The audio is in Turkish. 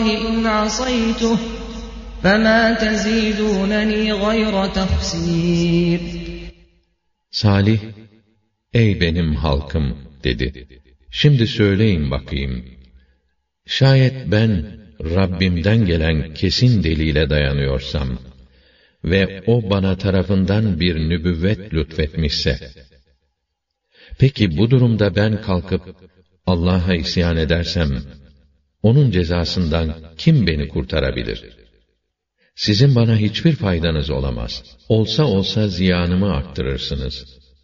اللّٰهِ اِنْ عَصَيْتُهُ فَمَا تَزِيدُونَنِي غَيْرَ تَخْسِيرٍ. Salih, ey benim halkım dedi. Şimdi söyleyin bakayım. Şayet ben Rabbimden gelen kesin delile dayanıyorsam ve o bana tarafından bir nübüvvet lütfetmişse, peki bu durumda ben kalkıp Allah'a isyan edersem, onun cezasından kim beni kurtarabilir? Sizin bana hiçbir faydanız olamaz. Olsa olsa ziyanımı arttırırsınız.